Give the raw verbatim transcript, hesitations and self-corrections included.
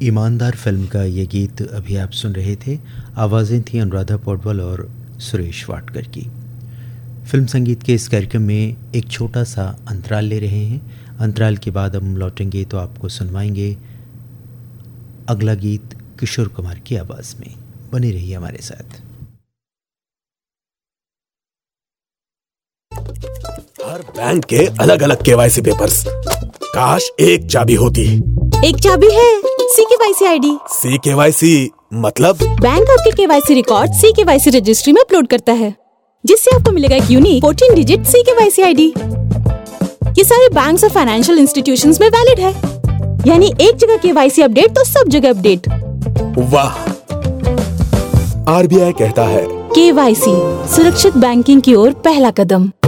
ईमानदार फिल्म का ये गीत अभी आप सुन रहे थे। आवाज़ें थीं अनुराधा पौडवाल और सुरेश वाडकर की। फिल्म संगीत के इस कार्यक्रम में एक छोटा सा अंतराल ले रहे हैं। अंतराल के बाद हम लौटेंगे तो आपको सुनवाएंगे अगला गीत किशोर कुमार की आवाज़ में। बने रहिए हमारे साथ। हर बैंक के अलग अलग केवाईसी पेपर्स, काश एक चाबी होती। एक चाबी है, सी केवाईसी आईडी। सी केवाईसी मतलब? बैंक आपके केवाईसी रिकॉर्ड सी केवाईसी रजिस्ट्री में अपलोड करता है, जिससे आपको मिलेगा एक यूनिक फोर्टीन डिजिट सी केवाईसी आईडी। ये सारे बैंक्स और फाइनेंशियल इंस्टीट्यूशंस में वैलिड है, यानी एक जगह केवाईसी अपडेट तो सब जगह अपडेट। वाह! आरबीआई कहता है केवाईसी सुरक्षित बैंकिंग की ओर पहला कदम।